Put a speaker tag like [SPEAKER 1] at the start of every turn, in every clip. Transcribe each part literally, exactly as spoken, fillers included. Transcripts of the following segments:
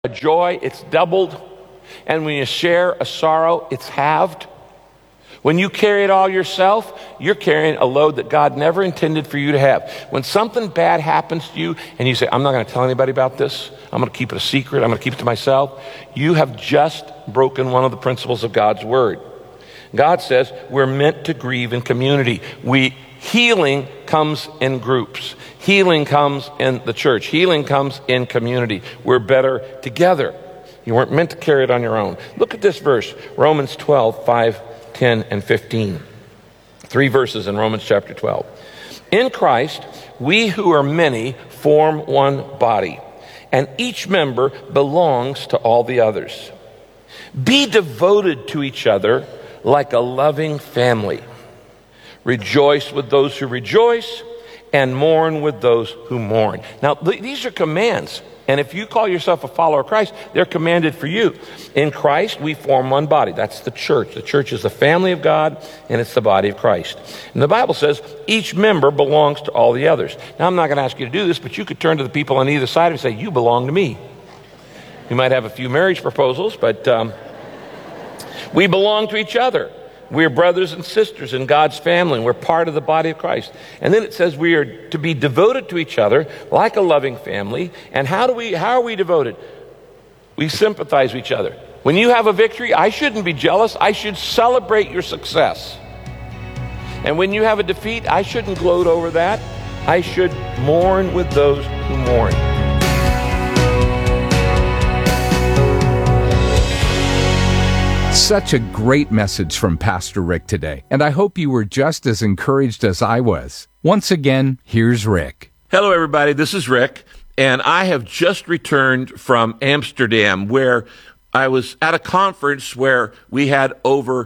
[SPEAKER 1] a joy, it's doubled. And when you share a sorrow, it's halved. When you carry it all yourself, you're carrying a load that God never intended for you to have. When something bad happens to you and you say, I'm not going to tell anybody about this, I'm going to keep it a secret, I'm going to keep it to myself, you have just broken one of the principles of God's word. God says we're meant to grieve in community. We Healing comes in groups. Healing comes in the church. Healing comes in community. We're better together. You weren't meant to carry it on your own. Look at this verse, Romans twelve, five, ten, and fifteen. Three verses in Romans chapter twelve. In Christ, we who are many form one body, and each member belongs to all the others. Be devoted to each other like a loving family. Rejoice with those who rejoice, and mourn with those who mourn. Now, th- these are commands. And if you call yourself a follower of Christ, they're commanded for you. In Christ, we form one body. That's the church. The church is the family of God, and it's the body of Christ. And the Bible says each member belongs to all the others. Now, I'm not going to ask you to do this, but you could turn to the people on either side and say, you belong to me. You might have a few marriage proposals, but um, we belong to each other. We're brothers and sisters in God's family. We're part of the body of Christ. And then it says we are to be devoted to each other like a loving family. And how do we, how are we devoted? We sympathize with each other. When you have a victory, I shouldn't be jealous. I should celebrate your success. And when you have a defeat, I shouldn't gloat over that. I should mourn with those who mourn.
[SPEAKER 2] Such a great message from Pastor Rick today, and I hope you were just as encouraged as I was. Once again, here's Rick.
[SPEAKER 1] Hello, everybody. This is Rick, and I have just returned from Amsterdam, where I was at a conference where we had over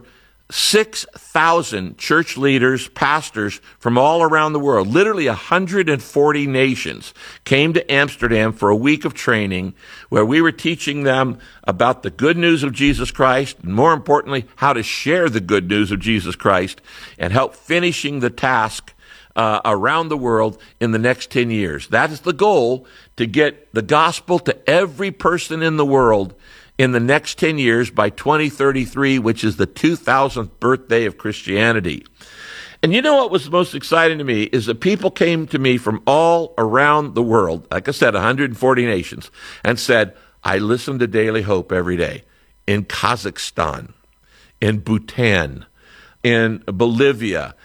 [SPEAKER 1] six thousand church leaders, pastors from all around the world. Literally one hundred forty nations came to Amsterdam for a week of training where we were teaching them about the good news of Jesus Christ, and more importantly, how to share the good news of Jesus Christ and help finishing the task uh, around the world in the next ten years. That is the goal, to get the gospel to every person in the world in the next ten years by twenty thirty-three, which is the two thousandth birthday of Christianity. And you know what was most exciting to me is that people came to me from all around the world, like I said, one hundred forty nations, and said, I listen to Daily Hope every day in Kazakhstan, in Bhutan, in Bolivia,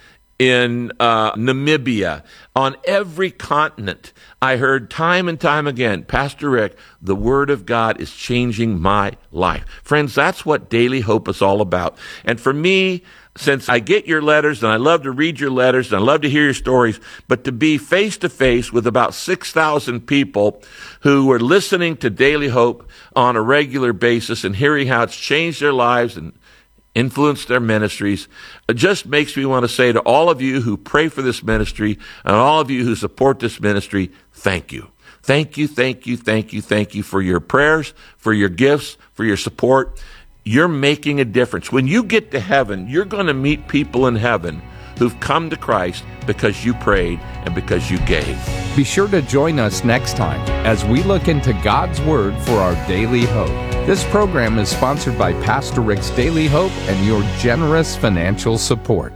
[SPEAKER 1] in uh, Namibia, on every continent. I heard time and time again, Pastor Rick, the Word of God is changing my life. Friends, that's what Daily Hope is all about. And for me, since I get your letters, and I love to read your letters, and I love to hear your stories, but to be face-to-face with about six thousand people who are listening to Daily Hope on a regular basis and hearing how it's changed their lives and influence their ministries, it just makes me want to say to all of you who pray for this ministry and all of you who support this ministry, thank you. Thank you, thank you, thank you, thank you for your prayers, for your gifts, for your support. You're making a difference. When you get to heaven, you're going to meet people in heaven who've come to Christ because you prayed and because you gave.
[SPEAKER 2] Be sure to join us next time as we look into God's Word for our daily hope. This program is sponsored by Pastor Rick's Daily Hope and your generous financial support.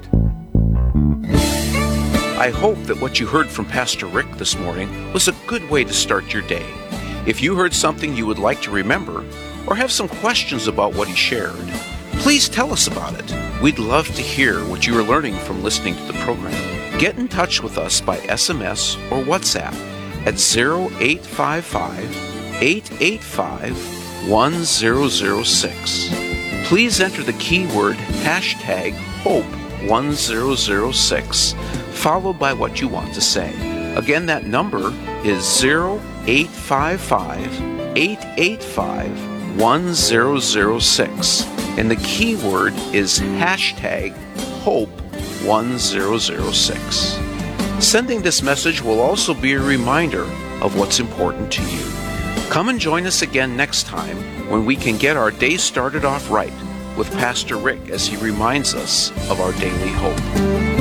[SPEAKER 3] I hope that what you heard from Pastor Rick this morning was a good way to start your day. If you heard something you would like to remember or have some questions about what he shared, please tell us about it. We'd love to hear what you are learning from listening to the program. Get in touch with us by S M S or WhatsApp at zero eight five five, eight eight five, one zero zero six. Please enter the keyword hashtag hope one zero zero six, followed by what you want to say. Again, that number is zero eight five five, eight eight five, one zero zero six. And the keyword is hashtag hope one zero zero six. Sending this message will also be a reminder of what's important to you. Come and join us again next time when we can get our day started off right with Pastor Rick as he reminds us of our daily hope.